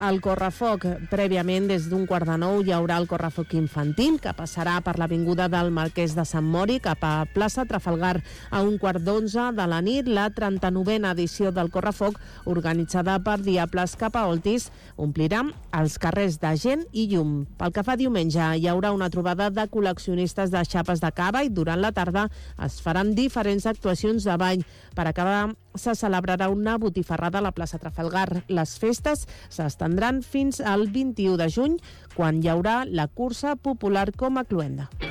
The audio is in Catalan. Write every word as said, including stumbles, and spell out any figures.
el correfoc. Prèviament, des d'un quart de nou, hi haurà el correfoc infantil, que passarà per l'avinguda del Marquès de Sant Mori cap a plaça Trafalgar a un quart d'onze de la nit. La trenta-novena edició del correfoc, organitzada per Diables cap a Oltis, omplirà els carrers de gent i llum. Pel que fa diumenge, hi haurà una trobada de col·leccionistes de xapes de cava i durant la tarda es faran diferents actuacions de ball. Per acabar, se celebrarà una botifarrada a la plaça Trafalgar. Les festes s'estendran fins al vint-i-u de juny, quan hi haurà la cursa popular com a cloenda.